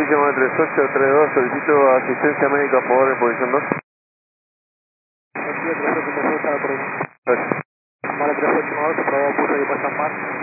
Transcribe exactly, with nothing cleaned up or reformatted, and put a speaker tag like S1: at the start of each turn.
S1: nueve tres ocho tres dos, solicito asistencia médica a favor en posición dos.
S2: nueve tres ocho tres dos, para por uno.
S1: Gracias.
S2: Vale, tres ocho nueve, por favor, puse que pasa más.